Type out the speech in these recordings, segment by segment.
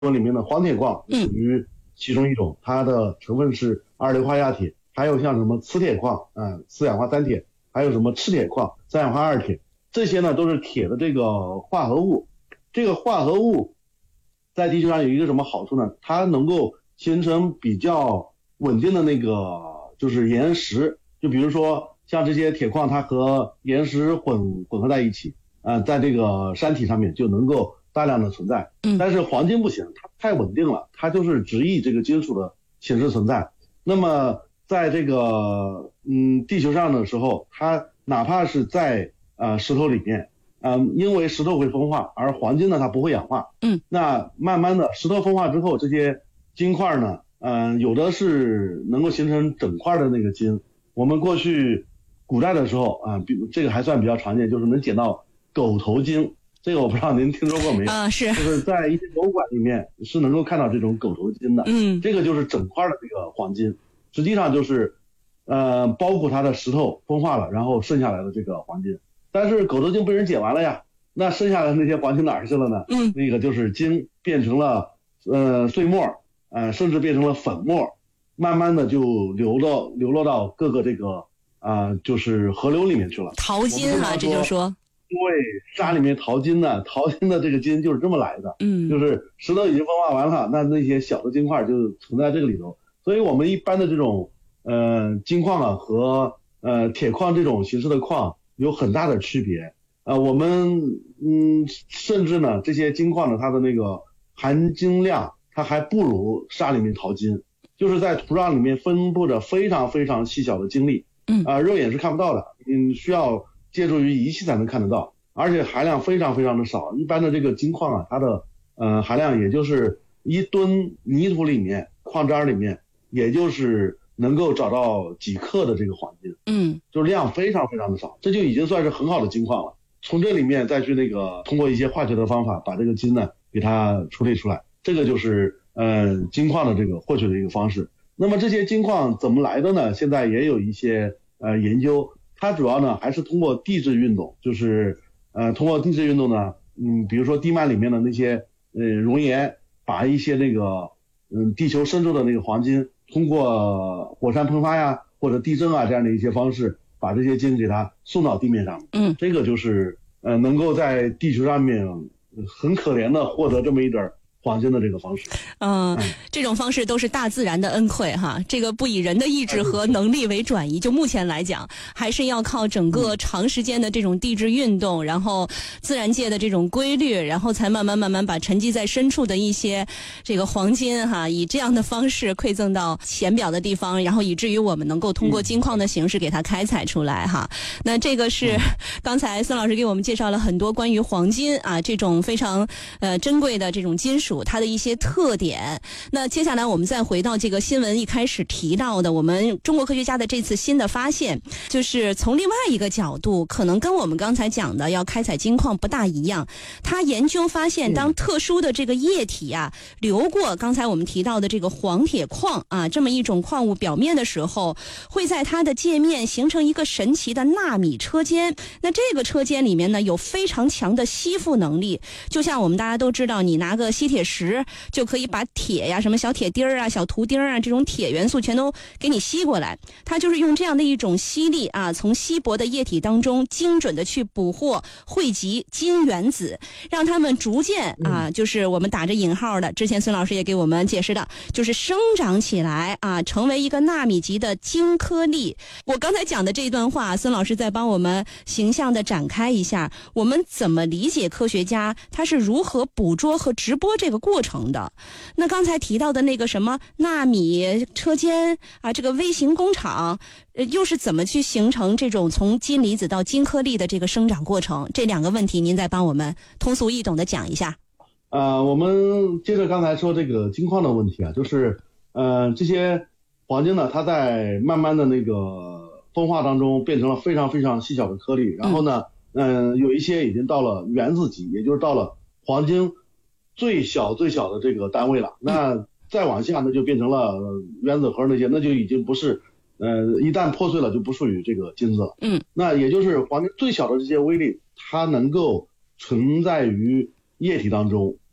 里面的黄铁矿属于其中一种，它的成分是二硫化亚铁，还有像什么磁铁矿四氧化三铁，还有什么赤铁矿三氧化二铁，这些呢都是铁的这个化合物。这个化合物在地球上有一个什么好处呢？它能够形成比较稳定的那个就是岩石，就比如说像这些铁矿，它和岩石混合在一起，在这个山体上面就能够大量的存在。但是黄金不行，它太稳定了，它就是只以这个金属的形式存在。那么在这个地球上的时候，它哪怕是在石头里面，因为石头会风化，而黄金呢它不会氧化。那慢慢的石头风化之后，这些金块呢，有的是能够形成整块的那个金。我们过去古代的时候这个还算比较常见，就是能捡到狗头金。这个我不知道您听说过没有？ 是， 就是在一些博物馆里面是能够看到这种狗头金的。这个就是整块的这个黄金，实际上就是包括它的石头风化了，然后剩下来的这个黄金。但是狗头金被人捡完了呀，那剩下的那些黄金哪儿去了呢？那个就是金变成了碎末，甚至变成了粉末，慢慢的就流落到各个这个就是河流里面去了。 淘金这就说。 对，沙里面淘金的这个金就是这么来的。就是石头已经风化完了，那些小的金块就存在这个里头。所以我们一般的这种金矿和铁矿这种形式的矿有很大的区别。我们甚至呢这些金矿呢，它的那个含金量它还不如沙里面淘金，就是在土壤里面分布着非常非常细小的晶粒，肉眼是看不到的，需要借助于仪器才能看得到，而且含量非常非常的少。一般的这个金矿它的含量也就是1吨泥土里面矿渣里面也就是能够找到几克的这个黄金，就是量非常非常的少，这就已经算是很好的金矿了。从这里面再去通过一些化学的方法把这个金呢给它处理出来，这个就是金矿的这个获取的一个方式。那么这些金矿怎么来的呢？现在也有一些研究，它主要呢还是通过地质运动，就是通过地质运动呢，比如说地幔里面的那些熔岩，把一些那个地球深处的那个黄金，通过火山喷发呀或者地震这样的一些方式，把这些金给它送到地面上。这个就是能够在地球上面很可怜的获得这么一点黄金的这个方式。 这种方式都是大自然的恩惠哈，这个不以人的意志和能力为转移，就目前来讲还是要靠整个长时间的这种地质运动，然后自然界的这种规律，然后才慢慢把沉积在深处的一些这个黄金以这样的方式馈赠到浅表的地方，然后以至于我们能够通过金矿的形式给它开采出来那这个是刚才孙老师给我们介绍了很多关于黄金这种非常珍贵的这种金属它的一些特点。那接下来我们再回到这个新闻一开始提到的，我们中国科学家的这次新的发现，就是从另外一个角度，可能跟我们刚才讲的要开采金矿不大一样。他研究发现，当特殊的这个液体流过刚才我们提到的这个黄铁矿这么一种矿物表面的时候，会在它的界面形成一个神奇的纳米车间。那这个车间里面呢，有非常强的吸附能力，就像我们大家都知道，你拿个吸铁石就可以把铁什么小铁钉小图钉这种铁元素全都给你吸过来。它就是用这样的一种吸力从稀薄的液体当中精准的去捕获汇集金原子，让它们逐渐就是我们打着引号的，之前孙老师也给我们解释的，就是生长起来成为一个纳米级的晶颗粒。我刚才讲的这段话，孙老师再帮我们形象的展开一下，我们怎么理解科学家他是如何捕捉和直播这个过程的？那刚才提到的那个什么纳米车间这个微型工厂又是怎么去形成这种从金离子到金颗粒的这个生长过程？这两个问题您再帮我们通俗易懂的讲一下。 我们接着刚才说这个金矿的问题就是这些黄金呢，它在慢慢的那个风化当中变成了非常非常细小的颗粒，然后呢有一些已经到了原子级，也就是到了黄金最小的这个单位了。那再往下呢就变成了原子核那些，那就已经不是一旦破碎了就不属于这个金子了。那也就是黄金最小的这些微粒，它能够存在于液体当中，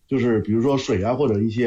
就是比如说水啊或者一些